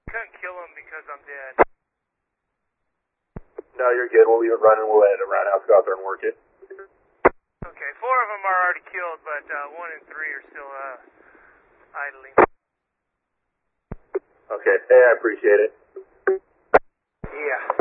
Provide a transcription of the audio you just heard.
couldn't kill him because I'm dead. No, you're good. We'll leave it running. We'll let it run out. Go out there and work it. Okay, 4 of them are already killed, but 1 and 3 are still idling. Okay. Hey, I appreciate it. Yeah.